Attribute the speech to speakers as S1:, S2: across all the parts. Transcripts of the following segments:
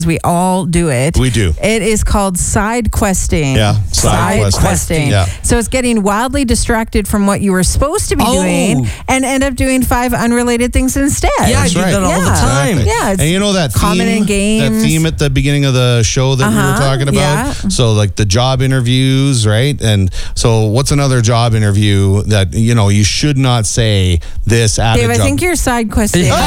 S1: We all do it.
S2: We do.
S1: It is called side questing.
S2: Yeah, side
S1: questing.
S2: Yeah.
S1: So it's getting wildly distracted from what you were supposed to be doing and end up doing 5 unrelated things instead.
S3: Yeah, I do that all the time.
S2: Exactly.
S1: Yeah, it's
S2: and you know that
S1: common
S2: theme,
S1: in games.
S2: that theme at the beginning of the show that we were talking about?
S1: Yeah.
S2: So like the job interviews, right? And so what's another job interview that, you know, you should not say this at
S1: Dave,
S2: a
S1: I
S2: job?
S1: think you're side questing right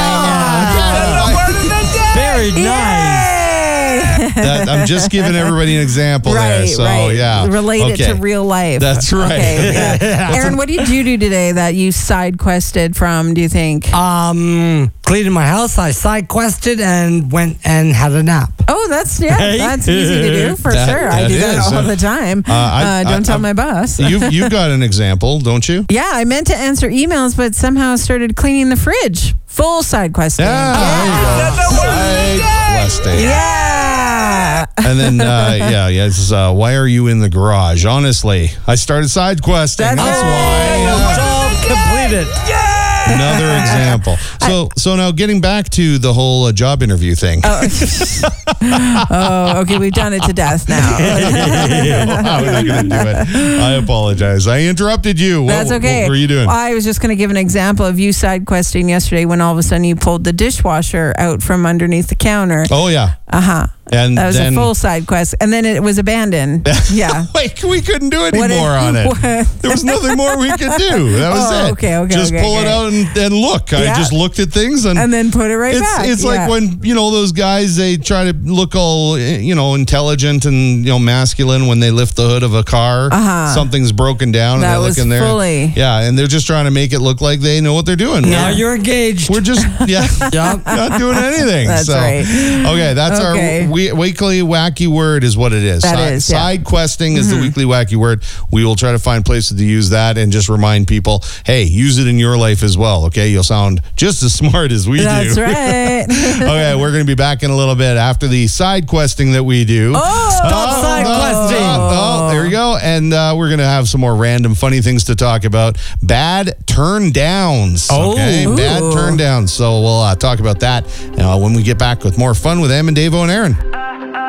S1: now.
S3: Very nice.
S2: I'm just giving everybody an example there. So, yeah.
S1: Relate it to real life.
S2: That's right.
S1: Okay, yeah. Aaron, what did you do today that you side quested from, do you think?
S3: Cleaning my house, I side quested and went and had a nap.
S1: Oh, that's easy to do for sure. I do that all the time. Don't tell my boss.
S2: You've got an example, don't you?
S1: Yeah, I meant to answer emails, but somehow started cleaning the fridge. Full side questing.
S2: Yeah, there you go. Side questing.
S1: Yeah.
S2: And then, it's, why are you in the garage? Honestly, I started side questing. That's why.
S3: Job completed.
S2: Another example. So now getting back to the whole job interview thing.
S1: Okay, we've done it to death now.
S2: How was I going to do it? I apologize. I interrupted you.
S1: That's okay.
S2: What were you doing?
S1: I was just going to give an example of you side questing yesterday when all of a sudden you pulled the dishwasher out from underneath the counter.
S2: Oh, yeah. And
S1: that was
S2: then,
S1: a full side quest, and then it was abandoned. Yeah.
S2: Wait, we couldn't do any more on it. There was nothing more we could do. That was it.
S1: Okay.
S2: Just pull it out and look. I just looked at things and
S1: then put it right back.
S2: It's like when, those guys, they try to look all, intelligent and, masculine when they lift the hood of a car. Something's broken down and they look in there.
S1: Fully.
S2: Yeah, and they're just trying to make it look like they know what they're doing.
S3: Now you're engaged.
S2: We're just, not doing anything.
S1: That's right.
S2: Okay, that's our weekly wacky word is what it is. Side questing is the weekly wacky word. We will try to find places to use that and just remind people, hey, use it in your life as well, okay? You'll sound just as smart as we do.
S1: That's right.
S2: Okay, we're going to be back in a little bit after the side questing that we do.
S3: Stop side questing.
S2: There we go. And we're going to have some more random funny things to talk about. Bad turn downs. Okay, bad turn downs. So we'll talk about that when we get back with more fun with Em and Davo and Aaron.